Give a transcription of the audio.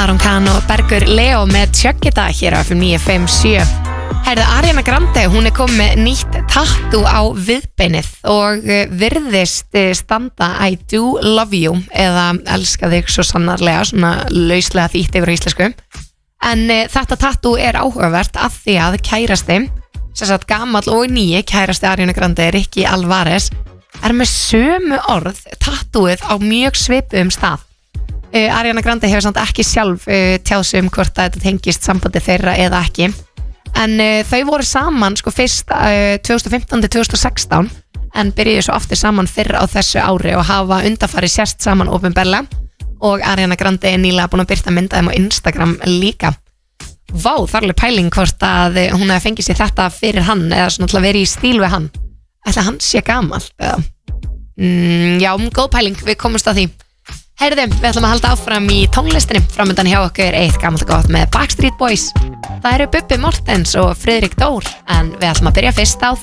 Aron Kahn og Bergur Leo með Tjöggita hér á FM 957. Herðu, Ariana Grande, hún komið með nýtt tattoo á viðbeinið og virðist standa I do love you eða elska þig svo sannarlega, svona lauslega þýtt yfir íslensku. En þetta tattoo áhugavert af því að kærasti, sem sagt gamall og nýi kærasti Ariana Grande, Ricky Alvarez, með sömu orð tattooið á mjög svipuðum stað. Ariana Grande hefur samt ekki sjálf tjáð sig hvort að þetta tengist sambandi þeirra eða ekki. En þau voru saman sko fyrst 2015-2016 en byrjuðu svo aftur saman fyrr á þessu ári og hafa undanfarið sést saman opinberlega og Ariana Grande nýlega búin að birta mynda þeim á Instagram líka. Vá, það alveg pæling hvort að hún hefði fengið sér þetta fyrir hann eða svona til að vera í stíl við hann. Ætli hann sé gamall eða? Já, góð pæling, við komumst að því. Heyrðu, við ætlum að halda áfram í tónlistinni. Framöndan hjá okkur eitt gamalt og gott með Backstreet Boys. Það eru Bubbi Mortens og Friðrik Dór, en við ætlum að byrja fyrst á